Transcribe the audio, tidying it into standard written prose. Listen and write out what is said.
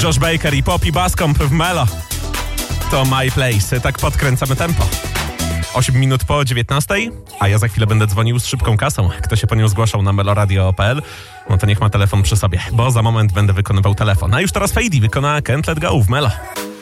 Josh Baker i Poppy Bascomb w Melo. To My Place. Tak podkręcamy tempo. 8 minut po 19, a ja za chwilę będę dzwonił z szybką kasą. Kto się po nią zgłaszał na meloradio.pl, no to niech ma telefon przy sobie, bo za moment będę wykonywał telefon. A już teraz Fady wykona Can't Let Go w Melo.